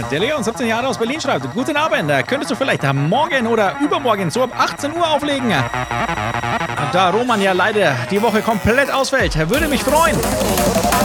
Der Leon, 17 Jahre aus Berlin, schreibt: Guten Abend, könntest du vielleicht morgen oder übermorgen so ab 18 Uhr auflegen? Da Roman ja leider die Woche komplett ausfällt, würde mich freuen.